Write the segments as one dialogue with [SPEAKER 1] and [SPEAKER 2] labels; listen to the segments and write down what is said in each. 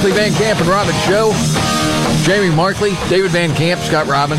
[SPEAKER 1] Markley, Van Camp, and Robbins show. Jamie Markley, David Van Camp, Scott Robbins.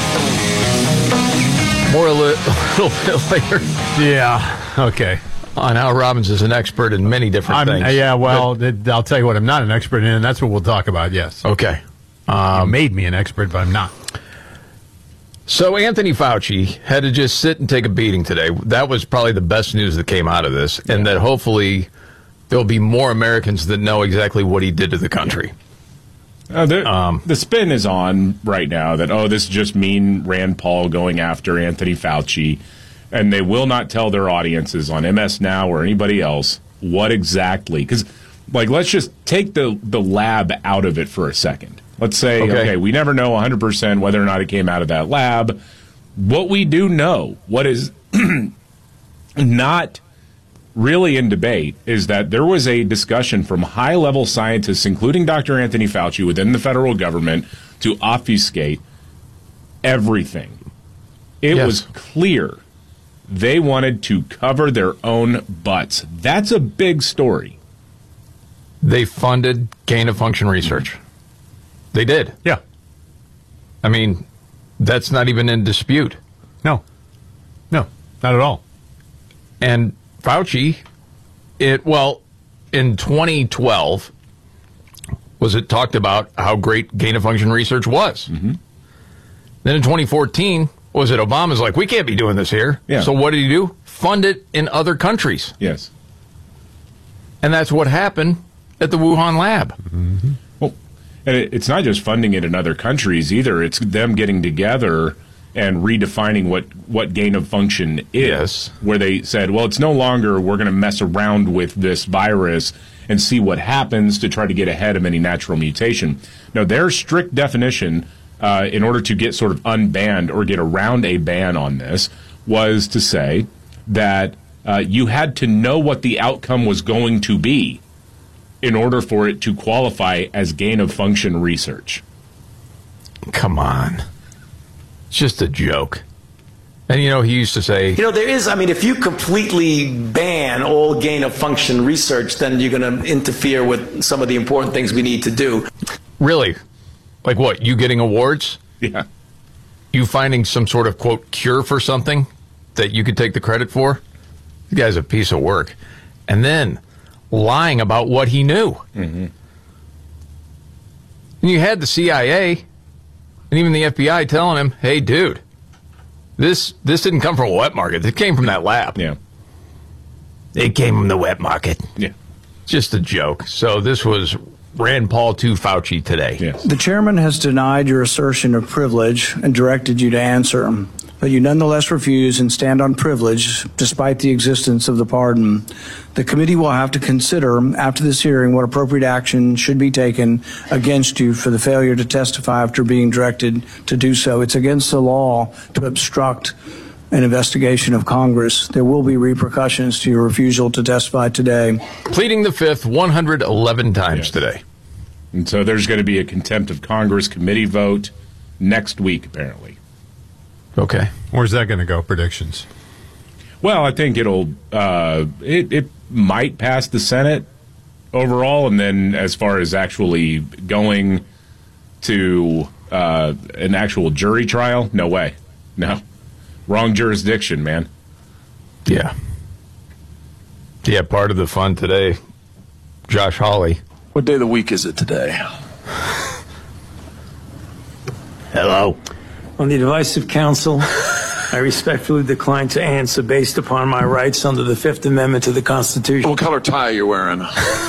[SPEAKER 1] More a little bit later.
[SPEAKER 2] Yeah, okay.
[SPEAKER 1] On how Robbins is an expert in many different things.
[SPEAKER 2] Yeah, well, I'll tell you what I'm not an expert in, and that's what we'll talk about, yes.
[SPEAKER 1] Okay.
[SPEAKER 2] You made me an expert, but I'm not.
[SPEAKER 1] So Anthony Fauci had to just sit and take a beating today. That was probably the best news that came out of this, and that hopefully there'll be more Americans that know exactly what he did to the country.
[SPEAKER 3] The spin is on right now that, this is just mean Rand Paul going after Anthony Fauci, and they will not tell their audiences on MS Now or anybody else what exactly. Because, let's just take the lab out of it for a second. Let's say, okay, we never know 100% whether or not it came out of that lab. What we do know, what is not really in debate, is that there was a discussion from high-level scientists, including Dr. Anthony Fauci, within the federal government to obfuscate everything. It was clear they wanted to cover their own butts. That's a big story.
[SPEAKER 1] They funded gain-of-function research. They did.
[SPEAKER 2] Yeah.
[SPEAKER 1] I mean, that's not even in dispute.
[SPEAKER 2] No, not at all.
[SPEAKER 1] And Fauci, in 2012, was it talked about how great gain-of-function research was. Mm-hmm. Then in 2014, was it Obama's like, we can't be doing this here.
[SPEAKER 3] Yeah.
[SPEAKER 1] So what did he do? Fund it in other countries.
[SPEAKER 3] Yes.
[SPEAKER 1] And that's what happened at the Wuhan lab.
[SPEAKER 3] Mm-hmm. Well, and it's not just funding it in other countries either. It's them getting together and redefining what gain of function is.
[SPEAKER 1] Yes.
[SPEAKER 3] Where they said, well, it's no longer we're going to mess around with this virus and see what happens to try to get ahead of any natural mutation. No, their strict definition, in order to get sort of unbanned or get around a ban on this, was to say that you had to know what the outcome was going to be in order for it to qualify as gain-of-function research.
[SPEAKER 1] Come on. It's just a joke. And, he used to say...
[SPEAKER 4] there is, if you completely ban all gain-of-function research, then you're going to interfere with some of the important things we need to do.
[SPEAKER 1] Really? Like what? You getting awards?
[SPEAKER 3] Yeah.
[SPEAKER 1] You finding some sort of, quote, cure for something that you could take the credit for? The guy's a piece of work. And then lying about what he knew.
[SPEAKER 3] Mm-hmm.
[SPEAKER 1] And you had the CIA and even the FBI telling him, hey, dude, this didn't come from a wet market. It came from that lab.
[SPEAKER 3] Yeah.
[SPEAKER 1] It came from the wet market.
[SPEAKER 3] Yeah.
[SPEAKER 1] Just a joke. So this was Rand Paul to Fauci today.
[SPEAKER 3] Yes.
[SPEAKER 5] The chairman has denied your assertion of privilege and directed you to answer him, but you nonetheless refuse and stand on privilege despite the existence of the pardon. The committee will have to consider after this hearing what appropriate action should be taken against you for the failure to testify after being directed to do so. It's against the law to obstruct an investigation of Congress. There will be repercussions to your refusal to testify today.
[SPEAKER 1] Pleading the fifth 111 times today.
[SPEAKER 3] And so there's going to be a contempt of Congress committee vote next week, apparently.
[SPEAKER 1] Okay.
[SPEAKER 2] Where's that going to go? Predictions?
[SPEAKER 3] Well, I think it'll it might pass the Senate overall, and then as far as actually going to an actual jury trial, no way. No. Wrong jurisdiction, man.
[SPEAKER 1] Yeah. Yeah, part of the fun today, Josh Hawley.
[SPEAKER 6] What day of the week is it today?
[SPEAKER 1] Hello.
[SPEAKER 7] On the advice of counsel, I respectfully decline to answer based upon my rights under the Fifth Amendment to the Constitution.
[SPEAKER 6] What color tie are you wearing?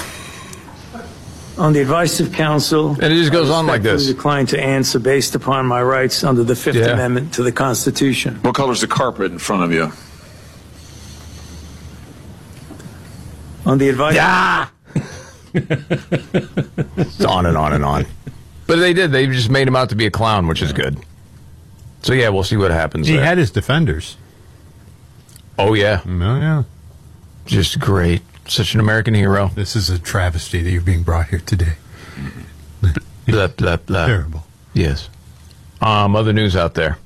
[SPEAKER 7] On the advice of counsel,
[SPEAKER 1] and it just goes on like this.
[SPEAKER 7] I decline to answer based upon my rights under the Fifth Amendment to the Constitution.
[SPEAKER 6] What color's the carpet in front of you?
[SPEAKER 7] On the advice...
[SPEAKER 1] Yeah! It's on and on and on. But they did. They just made him out to be a clown, which is good. So, yeah, we'll see what happens
[SPEAKER 2] He
[SPEAKER 1] there.
[SPEAKER 2] had his defenders.
[SPEAKER 1] Oh, yeah.
[SPEAKER 2] Oh, yeah.
[SPEAKER 1] Just great. Such an American hero.
[SPEAKER 2] This is a travesty that you're being brought here today.
[SPEAKER 1] Blah, blah, blah.
[SPEAKER 2] Terrible.
[SPEAKER 1] Yes. Other news out there.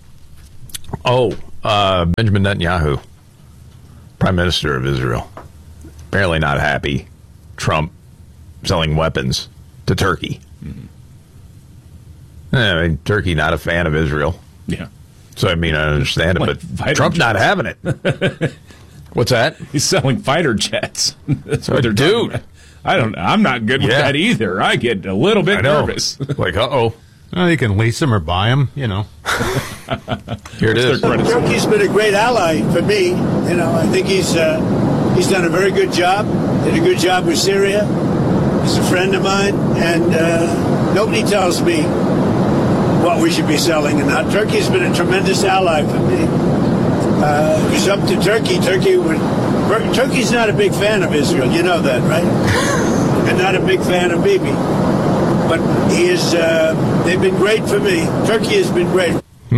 [SPEAKER 1] Benjamin Netanyahu, Prime Minister of Israel, apparently not happy. Trump selling weapons to Turkey. I mean, Turkey not a fan of Israel.
[SPEAKER 3] Yeah.
[SPEAKER 1] So, I mean, I understand it,
[SPEAKER 3] Like
[SPEAKER 1] but
[SPEAKER 3] fighter
[SPEAKER 1] Trump's not
[SPEAKER 3] jets.
[SPEAKER 1] having it. What's that?
[SPEAKER 3] He's selling fighter jets. That's what they're
[SPEAKER 1] Dude.
[SPEAKER 3] talking about. I don't. I'm not good with
[SPEAKER 1] Yeah.
[SPEAKER 3] that either. I get a little bit
[SPEAKER 1] I know.
[SPEAKER 3] nervous.
[SPEAKER 1] Like, uh-oh.
[SPEAKER 2] Well, you can lease them or buy them, you know.
[SPEAKER 1] Here it is.
[SPEAKER 8] Turkey's been a great ally for me. You know, I think he's done a very good job. Did a good job with Syria. He's a friend of mine, and nobody tells me what we should be selling and not. Turkey's been a tremendous ally for me. If it's up to Turkey, Turkey's not a big fan of Israel. You know that, right? And not a big fan of Bibi. But he is. They've been great for me. Turkey has been great.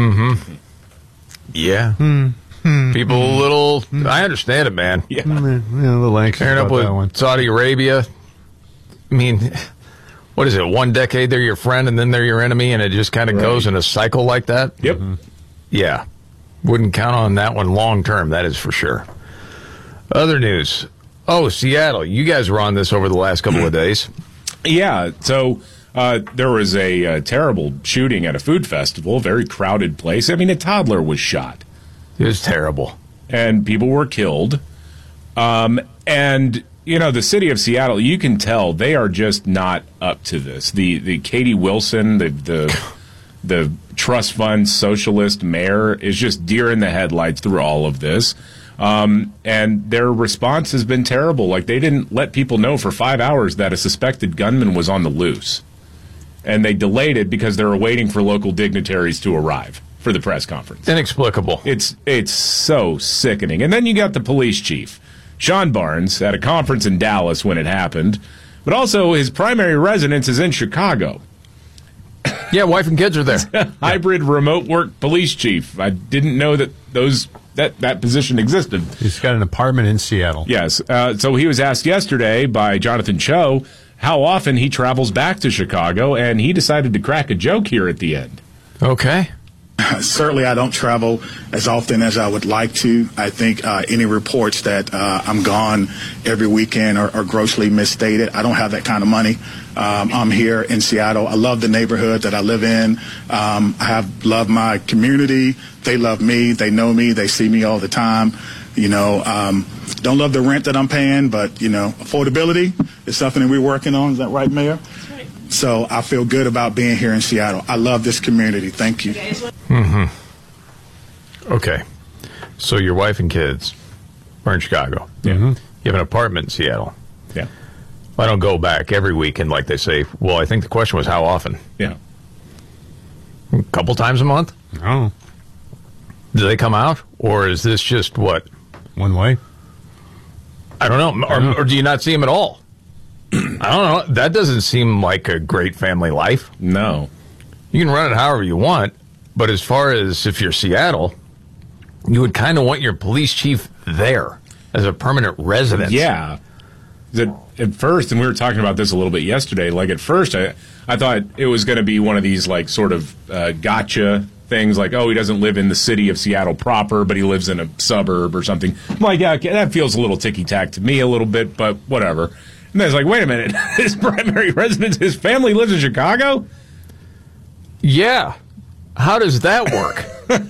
[SPEAKER 1] Yeah. People a little... I understand it, man.
[SPEAKER 3] Yeah.
[SPEAKER 2] A little anxious
[SPEAKER 1] Pairing up
[SPEAKER 2] about that one.
[SPEAKER 1] with Saudi Arabia. I mean, what is it? One decade they're your friend and then they're your enemy, and it just kind of goes in a cycle like that?
[SPEAKER 3] Yep.
[SPEAKER 1] Yeah. Wouldn't count on that one long term, that is for sure. Other news. Oh, Seattle. You guys were on this over the last couple of days.
[SPEAKER 3] Yeah. So there was a terrible shooting at a food festival, very crowded place. I mean, a toddler was shot.
[SPEAKER 1] It was terrible.
[SPEAKER 3] And people were killed. And, you know, the city of Seattle, you can tell they are just not up to this. The Katie Wilson, the trust fund socialist mayor is just deer in the headlights through all of this. And their response has been terrible. Like, they didn't let people know for 5 hours that a suspected gunman was on the loose. And they delayed it because they were waiting for local dignitaries to arrive for the press conference.
[SPEAKER 1] Inexplicable.
[SPEAKER 3] It's so sickening. And then you got the police chief, Sean Barnes, at a conference in Dallas when it happened. But also his primary residence is in Chicago.
[SPEAKER 1] Yeah, wife and kids are there.
[SPEAKER 3] Hybrid remote work police chief. I didn't know that that position existed.
[SPEAKER 2] He's got an apartment in Seattle.
[SPEAKER 3] Yes. So he was asked yesterday by Jonathan Cho how often he travels back to Chicago, and he decided to crack a joke here at the end.
[SPEAKER 1] Okay.
[SPEAKER 9] Certainly, I don't travel as often as I would like to. I think any reports that I'm gone every weekend are grossly misstated. I don't have that kind of money. I'm here in Seattle. I love the neighborhood that I live in. I love my community. They love me. They know me. They see me all the time. You know, don't love the rent that I'm paying, but, you know, affordability is something that we're working on. Is that right, Mayor? So I feel good about being here in Seattle. I love this community. Thank you.
[SPEAKER 1] Okay. So your wife and kids are in Chicago.
[SPEAKER 3] Yeah.
[SPEAKER 1] You have an apartment in Seattle.
[SPEAKER 3] Yeah.
[SPEAKER 1] I don't go back every weekend like they say. Well, I think the question was how often?
[SPEAKER 3] Yeah.
[SPEAKER 1] A couple times a month?
[SPEAKER 2] Oh,
[SPEAKER 1] Do they come out? Or is this just what?
[SPEAKER 2] one way.
[SPEAKER 1] I don't know. Or do you not see them at all? I don't know. That doesn't seem like a great family life.
[SPEAKER 3] No.
[SPEAKER 1] You can run it however you want, but as far as if you're Seattle, you would kind of want your police chief there as a permanent resident.
[SPEAKER 3] Yeah. At first, and we were talking about this a little bit yesterday, like at first I thought it was going to be one of these like sort of gotcha things like, oh, he doesn't live in the city of Seattle proper, but he lives in a suburb or something. I'm like, yeah, okay, that feels a little ticky-tack to me a little bit, but whatever. And then it's like, wait a minute, his primary residence, his family lives in Chicago?
[SPEAKER 1] Yeah. How does that work?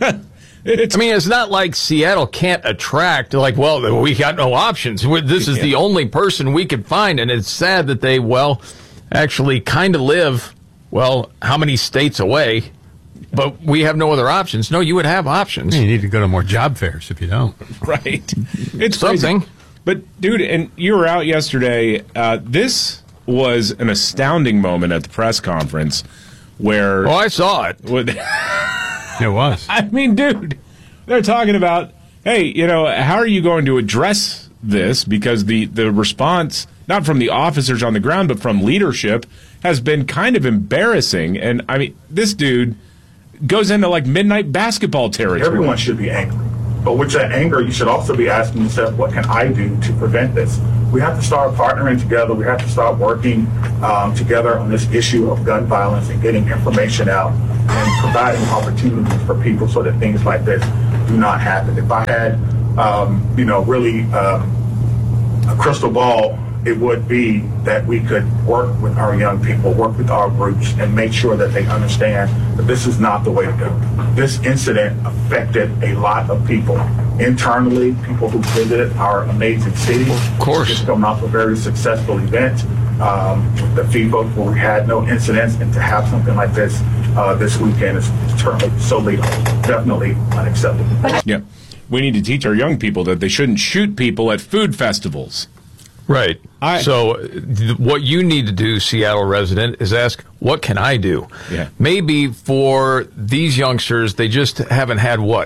[SPEAKER 1] I mean, it's not like Seattle can't attract, like, well, we got no options. This is the only person we could find. And it's sad that they, well, actually kind of live, well, how many states away? But we have no other options. No, you would have options.
[SPEAKER 2] You need to go to more job fairs if you don't.
[SPEAKER 3] Right. It's
[SPEAKER 1] Something.
[SPEAKER 3] crazy. But, dude, and you were out yesterday. This was an astounding moment at the press conference where...
[SPEAKER 1] Oh, I saw it.
[SPEAKER 2] It was.
[SPEAKER 3] I mean, dude, they're talking about, hey, you know, how are you going to address this? Because the response, not from the officers on the ground, but from leadership, has been kind of embarrassing. And, I mean, this dude goes into, like, midnight basketball territory.
[SPEAKER 10] Everyone should be angry. But with that anger, you should also be asking yourself, what can I do to prevent this? We have to start partnering together. We have to start working together on this issue of gun violence and getting information out and providing opportunities for people so that things like this do not happen. If I had, really a crystal ball, it would be that we could work with our young people, work with our groups, and make sure that they understand that this is not the way to go. This incident affected a lot of people internally, people who visited our amazing city.
[SPEAKER 1] Of course.
[SPEAKER 10] Just coming off a very successful event with the FIFA where we had no incidents, and to have something like this this weekend is totally, definitely unacceptable.
[SPEAKER 3] Yeah. We need to teach our young people that they shouldn't shoot people at food festivals.
[SPEAKER 1] Right. So what you need to do, Seattle resident, is ask, what can I do?
[SPEAKER 3] Yeah.
[SPEAKER 1] Maybe for these youngsters, they just haven't had what?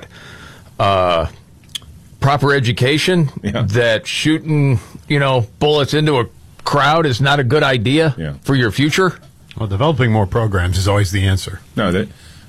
[SPEAKER 1] Proper education, that shooting, bullets into a crowd is not a good idea for your future.
[SPEAKER 2] Well, developing more programs is always the answer.
[SPEAKER 3] No,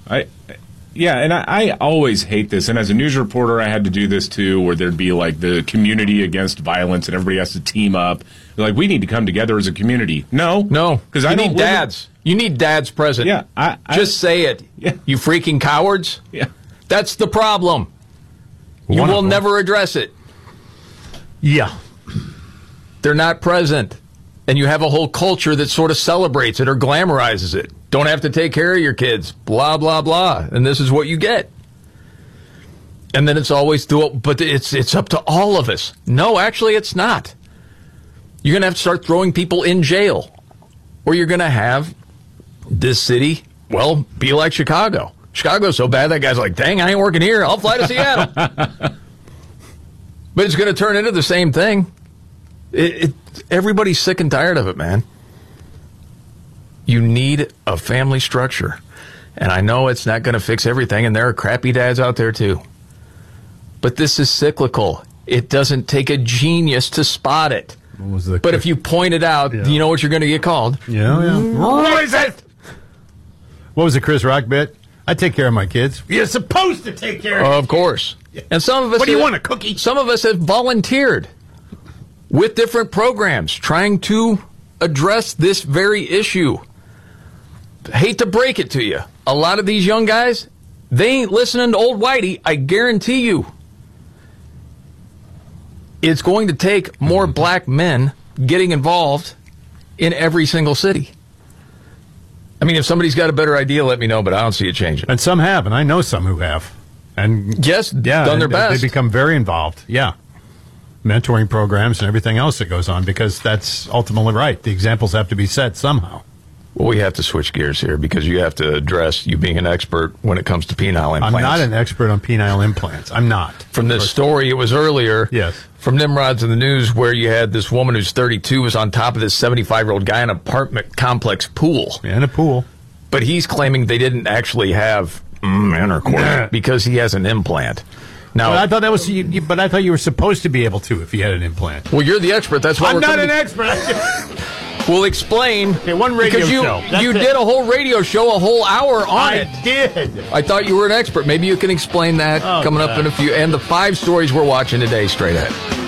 [SPEAKER 3] I always hate this. And as a news reporter, I had to do this too, where there'd be like the community against violence and everybody has to team up. They're like, we need to come together as a community. No.
[SPEAKER 1] Because I need dads. You need dads present.
[SPEAKER 3] Yeah.
[SPEAKER 1] Just say it.
[SPEAKER 3] Yeah.
[SPEAKER 1] You freaking cowards.
[SPEAKER 3] Yeah.
[SPEAKER 1] That's the problem. You will never address it.
[SPEAKER 2] Yeah.
[SPEAKER 1] They're not present. And you have a whole culture that sort of celebrates it or glamorizes it. Don't have to take care of your kids, blah, blah, blah. And this is what you get. And then it's always, but it's up to all of us. No, actually, it's not. You're going to have to start throwing people in jail. Or you're going to have this city, be like Chicago. Chicago's so bad, that guy's like, dang, I ain't working here. I'll fly to Seattle. But it's going to turn into the same thing. Everybody's sick and tired of it, man. You need a family structure. And I know it's not going to fix everything, and there are crappy dads out there too. But this is cyclical. It doesn't take a genius to spot it. But if you point it out, you know what you're going to get called?
[SPEAKER 2] What is it? What was the Chris Rock bit? I take care of my kids. You're supposed to take care of
[SPEAKER 1] Of course. And some of us...
[SPEAKER 2] What do you want, a cookie?
[SPEAKER 1] Some of us have volunteered with different programs trying to address this very issue. Hate to break it to you. A lot of these young guys, they ain't listening to old Whitey, I guarantee you. It's going to take more black men getting involved in every single city. I mean, if somebody's got a better idea, let me know, but I don't see it changing.
[SPEAKER 2] And some have, and I know some who have. And
[SPEAKER 1] yes, done their best.
[SPEAKER 2] They become very involved, mentoring programs and everything else that goes on, because that's ultimately right. The examples have to be set somehow.
[SPEAKER 1] Well, we have to switch gears here because you have to address you being an expert when it comes to penile implants.
[SPEAKER 2] I'm not an expert on penile implants. I'm not.
[SPEAKER 1] From this story, it was earlier.
[SPEAKER 2] Yes.
[SPEAKER 1] From Nimrod's in the news, where you had this woman who's 32 was on top of this 75-year-old guy in an apartment complex pool.
[SPEAKER 2] In a pool.
[SPEAKER 1] But he's claiming they didn't actually have intercourse because he has an implant. Now,
[SPEAKER 2] but I thought that was. But I thought you were supposed to be able to if you had an implant.
[SPEAKER 1] Well, you're the expert. That's why
[SPEAKER 2] I'm not an expert.
[SPEAKER 1] We'll explain.
[SPEAKER 2] Okay, one radio show.
[SPEAKER 1] You did a whole radio show, a whole hour on it.
[SPEAKER 2] I did.
[SPEAKER 1] I thought you were an expert. Maybe you can explain that coming up in a few. And the 5 stories we're watching today straight ahead.